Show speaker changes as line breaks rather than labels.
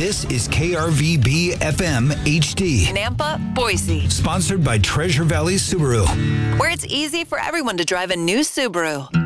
This is KRVB FM HD.
Nampa, Boise.
Sponsored by Treasure Valley Subaru.
Where it's easy for everyone to drive a new Subaru.